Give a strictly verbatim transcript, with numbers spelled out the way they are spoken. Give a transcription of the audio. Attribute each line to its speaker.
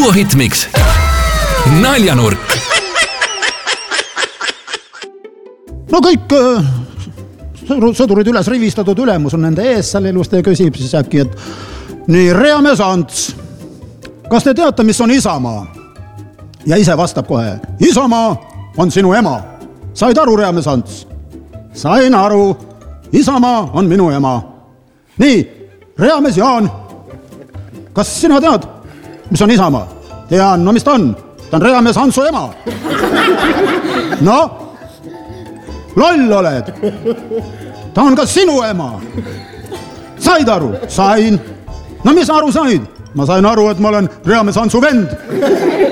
Speaker 1: Duo Hitmix. Naljanurk.
Speaker 2: No kõik äh, sõdurid üles rivistatud, ülemus on nende ees seal ilusti ja küsib siis äkki, et nii, Reamees Ants, kas te teate, mis on Isamaa? Ja ise vastab kohe, Isamaa on sinu ema. Said aru, Reamees Ants? Sain aru, Isamaa on minu ema. Nii, Reamees Jaan, kas sina tead, mis on Isamaa? Tean, no mis ta on? Ta on Reamees Antsu ema. No, loll oled. Ta on ka sinu ema. Said aru? Sain. No mis aru said? Ma sain aru, et ma olen Reamees Antsu vend.